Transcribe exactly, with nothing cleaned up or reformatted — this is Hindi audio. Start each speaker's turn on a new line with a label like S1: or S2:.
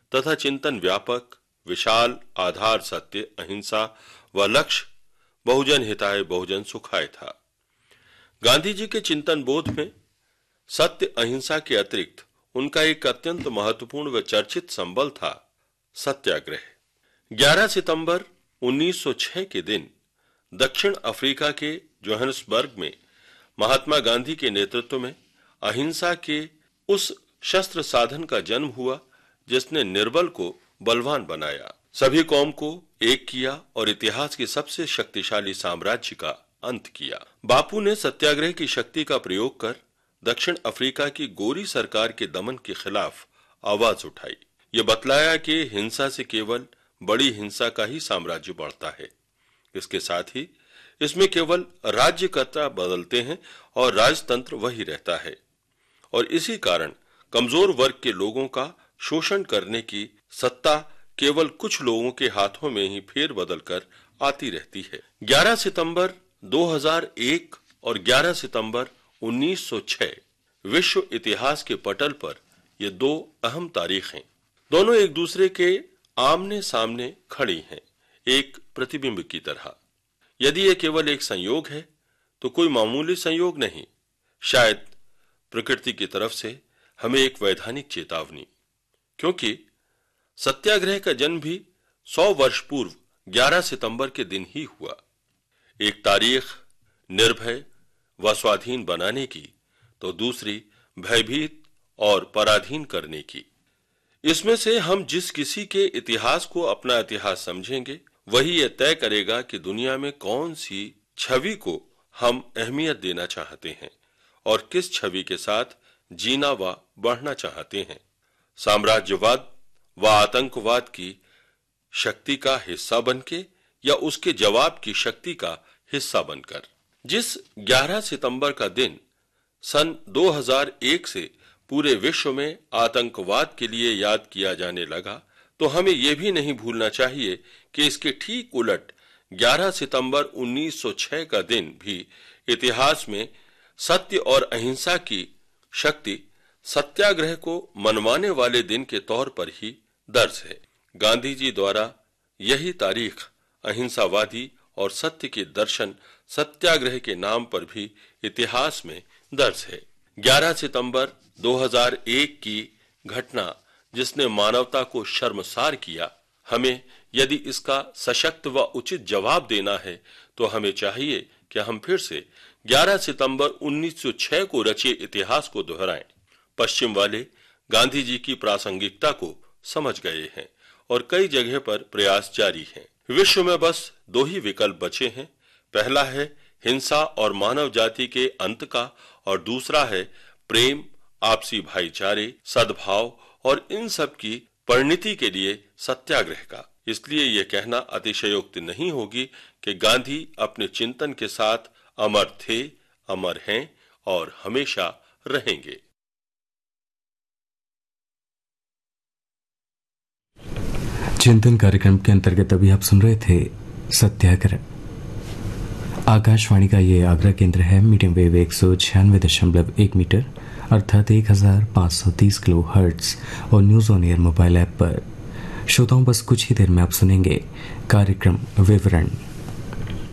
S1: तथा चिंतन व्यापक, विशाल, आधार सत्य, अहिंसा व लक्ष्य बहुजन हिताय बहुजन सुखाय था। गांधी जी के चिंतन बोध में सत्य अहिंसा के अतिरिक्त उनका एक अत्यंत महत्वपूर्ण व चर्चित संबल था सत्याग्रह। ग्यारह सितंबर उन्नीस सौ छह के दिन दक्षिण अफ्रीका के जोहानिसबर्ग में महात्मा गांधी के नेतृत्व में अहिंसा के उस शस्त्र साधन का जन्म हुआ जिसने निर्बल को बलवान बनाया, सभी कौम को एक किया और इतिहास के सबसे शक्तिशाली साम्राज्य का अंत किया। बापू ने सत्याग्रह की शक्ति का प्रयोग कर दक्षिण अफ्रीका की गोरी सरकार के दमन के खिलाफ आवाज उठाई। ये बतलाया कि हिंसा से केवल बड़ी हिंसा का ही साम्राज्य बढ़ता है। इसके साथ ही इसमें केवल राज्यकर्ता बदलते हैं और राजतंत्र वही रहता है, और इसी कारण कमजोर वर्ग के लोगों का शोषण करने की सत्ता केवल कुछ लोगों के हाथों में ही फेर बदल कर आती रहती है। ग्यारह सितंबर दो हज़ार एक और ग्यारह सितंबर उन्नीस सौ छह विश्व इतिहास के पटल पर ये दो अहम तारीख हैं। दोनों एक दूसरे के आमने सामने खड़ी हैं, एक प्रतिबिंब की तरह। यदि ये केवल एक संयोग है तो कोई मामूली संयोग नहीं, शायद प्रकृति की तरफ से हमें एक वैधानिक चेतावनी, क्योंकि सत्याग्रह का जन्म भी सौ वर्ष पूर्व ग्यारह सितंबर के दिन ही हुआ। एक तारीख निर्भय व स्वाधीन बनाने की तो दूसरी भयभीत और पराधीन करने की। इसमें से हम जिस किसी के इतिहास को अपना इतिहास समझेंगे वही यह तय करेगा कि दुनिया में कौन सी छवि को हम अहमियत देना चाहते हैं और किस छवि के साथ जीना व बढ़ना चाहते हैं। साम्राज्यवाद व आतंकवाद की शक्ति का हिस्सा बनके या उसके जवाब की शक्ति का हिस्सा बनकर। जिस ग्यारह सितंबर का दिन सन दो हज़ार एक से पूरे विश्व में आतंकवाद के लिए याद किया जाने लगा, तो हमें यह भी नहीं भूलना चाहिए कि इसके ठीक उलट ग्यारह सितंबर उन्नीस सौ छह का दिन भी इतिहास में सत्य और अहिंसा की शक्ति सत्याग्रह को मनवाने वाले दिन के तौर पर ही दर्ज है। गांधी जी द्वारा यही तारीख अहिंसावादी और सत्य के दर्शन सत्याग्रह के नाम पर भी इतिहास में दर्ज है। ग्यारह सितंबर दो हज़ार एक की घटना जिसने मानवता को शर्मसार किया, हमें यदि इसका सशक्त व उचित जवाब देना है तो हमें चाहिए कि हम फिर से ग्यारह सितंबर उन्नीस सौ छह को रचे इतिहास को दोहराएं। पश्चिम वाले गांधी जी की प्रासंगिकता को समझ गए हैं और कई जगह पर प्रयास जारी हैं। विश्व में बस दो ही विकल्प बचे हैं, पहला है हिंसा और मानव जाति के अंत का, और दूसरा है प्रेम, आपसी भाईचारे, सद्भाव और इन सब की परिणति के लिए सत्याग्रह का। इसलिए यह कहना अतिशयोक्ति नहीं होगी कि गांधी अपने चिंतन के साथ अमर थे, अमर हैं और हमेशा रहेंगे।
S2: चिंतन कार्यक्रम के अंतर्गत अभी आप सुन रहे थे सत्याग्रह। आकाशवाणी का ये आगरा केंद्र है। मीडियम वेव एक सौ छियानवे दशमलव एक मीटर अर्थात एक हजार पाँच सौ तीस किलो हर्ट्ज और news on air mobile app पर। श्रोताओं, बस कुछ ही देर में आप सुनेंगे कार्यक्रम विवरण।